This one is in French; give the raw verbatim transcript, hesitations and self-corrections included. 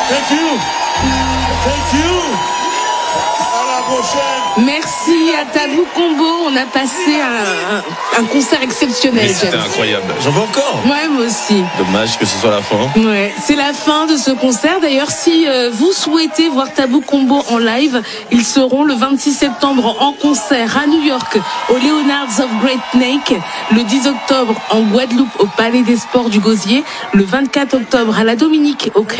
Thank you. Thank you. À la prochaine. Merci à Tabou Combo. On a passé un, un, un concert exceptionnel. Mais c'était James. incroyable. J'en veux encore. Ouais, moi aussi. Dommage que ce soit la fin. Ouais, c'est la fin de ce concert. D'ailleurs, si euh, vous souhaitez voir Tabou Combo en live, ils seront le vingt-six septembre en concert à New York au Leonards of Great Neck, le dix octobre en Guadeloupe au Palais des Sports du Gosier, le vingt-quatre octobre à la Dominique au